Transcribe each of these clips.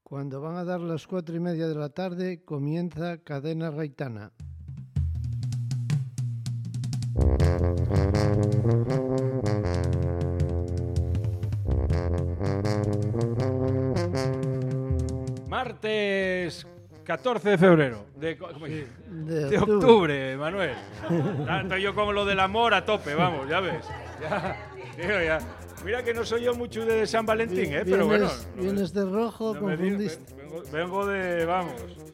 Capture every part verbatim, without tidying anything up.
Cuando van a dar las cuatro y media de la tarde, comienza Cadena Gaitana. Martes catorce de febrero. De, Sí, de, de de octubre. octubre, Manuel. Tanto yo como lo del amor a tope, vamos, ya ves. Ya, tío, ya. Mira que no soy yo mucho de San Valentín, ¿eh? Pero bueno. Vienes, vienes de rojo, no me di- confundiste. vengo, vengo de, vamos.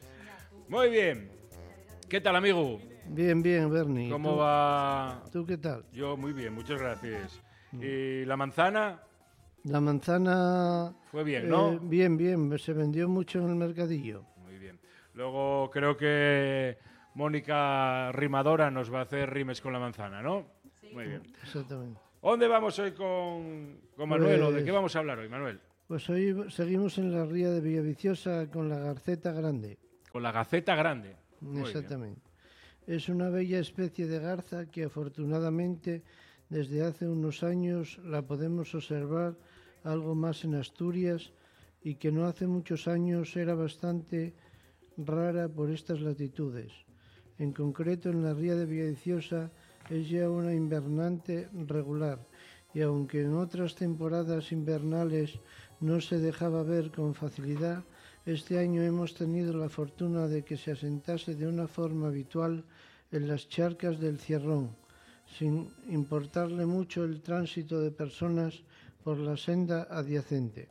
Muy bien. ¿Qué tal, amigo? Bien, bien, Bernie. ¿Cómo ¿Tú, va? ¿Tú qué tal? Yo muy bien, muchas gracias. ¿Y la manzana? La manzana... Fue bien, ¿no? eh, bien, bien, se vendió mucho en el mercadillo. Muy bien. Luego creo que Mónica Rimadora nos va a hacer rimes con la manzana, ¿no? Sí. Muy bien. Exactamente. ¿Dónde vamos hoy con, con Manuel o de Pues- qué vamos a hablar hoy, Manuel? Pues hoy seguimos en la ría de Villaviciosa con la garceta grande. Con la gaceta grande. Muy bien. Exactamente. Es una bella especie de garza que afortunadamente desde hace unos años la podemos observar algo más en Asturias y que no hace muchos años era bastante rara por estas latitudes. En concreto en la ría de Villaviciosa es ya una invernante regular y aunque en otras temporadas invernales no se dejaba ver con facilidad, este año hemos tenido la fortuna de que se asentase de una forma habitual en las charcas del Cierrón, sin importarle mucho el tránsito de personas por la senda adyacente.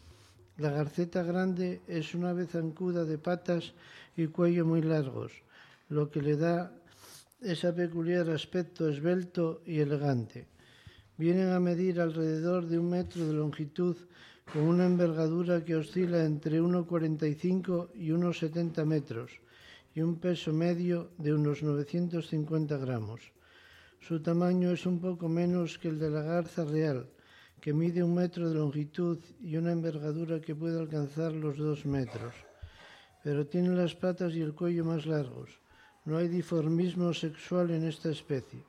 La garceta grande es una ave zancuda de patas y cuello muy largos, lo que le da ese peculiar aspecto esbelto y elegante. Vienen a medir alrededor de un metro de longitud con una envergadura que oscila entre uno coma cuarenta y cinco y uno coma setenta metros y un peso medio de unos novecientos cincuenta gramos. Su tamaño es un poco menos que el de la garza real, que mide un metro de longitud y una envergadura que puede alcanzar los dos metros. Pero tiene las patas y el cuello más largos. No hay dimorfismo sexual en esta especie.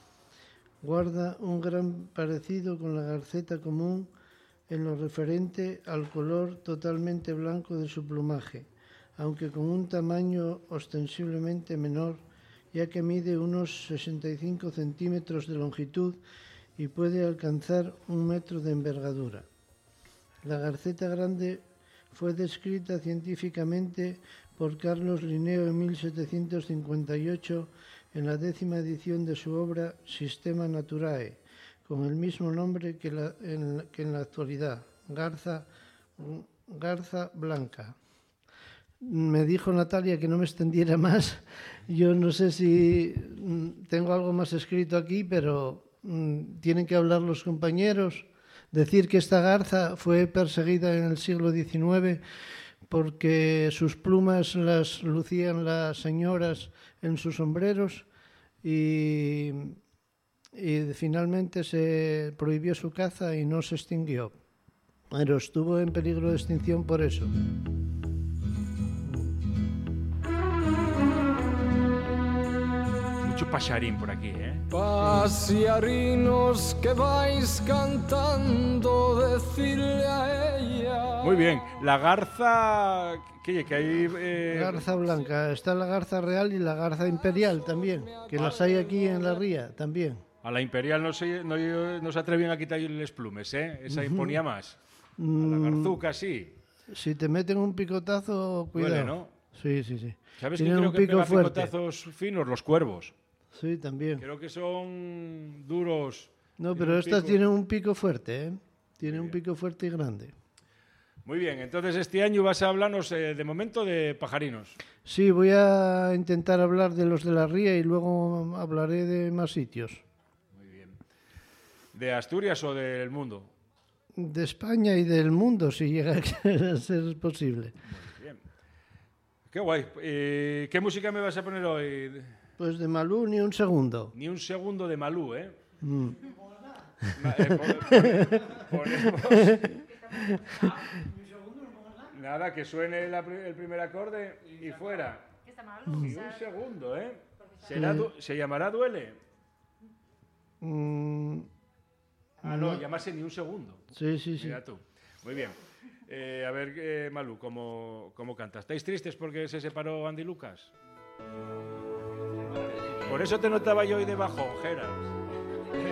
Guarda un gran parecido con la garceta común en lo referente al color totalmente blanco de su plumaje, aunque con un tamaño ostensiblemente menor, ya que mide unos sesenta y cinco centímetros de longitud y puede alcanzar un metro de envergadura. La garceta grande fue descrita científicamente por Carlos Linneo en mil setecientos cincuenta y ocho en la décima edición de su obra Systema Naturae, con el mismo nombre que, la, en, que en la actualidad, garza, garza blanca. Me dijo Natalia que no me extendiera más. Yo no sé si tengo algo más escrito aquí, pero mmm, tienen que hablar los compañeros. Decir que esta garza fue perseguida en el siglo diecinueve porque sus plumas las lucían las señoras en sus sombreros y, y finalmente se prohibió su caza y no se extinguió. Pero estuvo en peligro de extinción por eso. Mucho pasarín por aquí, ¿eh? Pasiarinos que vais cantando, decirle a ella. Muy bien. La garza... ¿Qué, que hay? Eh... Garza blanca. Está la garza real y la garza imperial también, que las hay aquí en la ría también. A la imperial no se, no, no se atreven a quitarle los plumes, ¿eh? Esa imponía más. A la garzuca sí. Si te meten un picotazo, cuidado. Duele, ¿no? Sí, sí, sí. ¿Sabes Tienen quién creo un que pico pega fuerte. picotazos finos? Los cuervos. Sí, también. Creo que son duros. No, Tienen pero un estas pico. tienen un pico fuerte, ¿eh? Tienen Muy un bien. pico fuerte y grande. Muy bien, entonces este año vas a hablarnos eh, de momento de pajarinos. Sí, voy a intentar hablar de los de la ría y luego hablaré de más sitios. Muy bien. ¿De Asturias o del mundo? De España y del mundo, si llega a ser posible. Muy bien. Qué guay. Eh, ¿Qué música me vas a poner hoy? Pues de Malú ni un segundo. Ni un segundo de Malú, ¿eh? Mm. Ma- eh, pon- ponemos... Nada, que suene la pri- el primer acorde y fuera. Ni un segundo, ¿eh? Será du- ¿Se llamará Duele? Mm, Ah, no, llamarse ni un segundo. sí, sí, sí. Mira tú. Muy bien. Eh, a ver, eh, Malú, ¿cómo, ¿cómo canta? ¿Estáis tristes porque se separó Andy Lucas? Por eso te notaba yo hoy de bajón, Geras.